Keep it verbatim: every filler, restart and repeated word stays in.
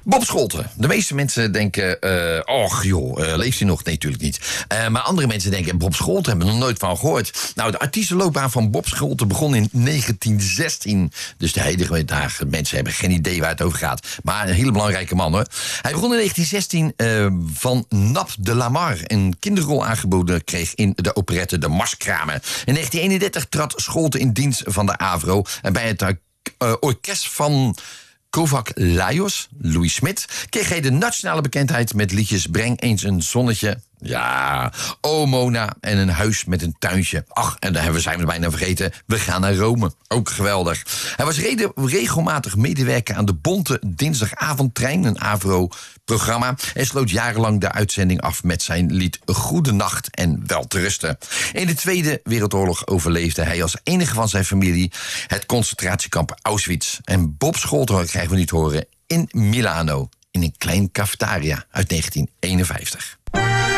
Bob Scholten. De meeste mensen denken, uh, och joh, uh, leeft hij nog? Nee, natuurlijk niet. Uh, maar andere mensen denken, Bob Scholten, hebben we nog nooit van gehoord. Nou, de artiestenloopbaan van Bob Scholten begon in negentien zestien. Dus de hele dagen, mensen hebben geen idee waar het over gaat. Maar een hele belangrijke man, hoor. Hij begon in negentien zestien uh, van Nap de Lamar een kinderrol aangeboden kreeg in de operette De Marskramer. In negentien eenendertig trad Scholten in dienst van de AVRO en bij het uh, orkest van Kovac Lajos, Louis Smit, kreeg hij de nationale bekendheid met liedjes Breng eens een zonnetje. Ja, O Mona en Een huis met een tuintje. Ach, en daar zijn we bijna vergeten. We gaan naar Rome. Ook geweldig. Hij was rede, regelmatig medewerker aan de Bonte Dinsdagavondtrein, een AVRO-programma, en sloot jarenlang de uitzending af met zijn lied Goedenacht en Welterusten. In de Tweede Wereldoorlog overleefde hij als enige van zijn familie het concentratiekamp Auschwitz. En Bob Scholten krijgen we niet horen in Milano, in een klein cafetaria uit negentien eenenvijftig.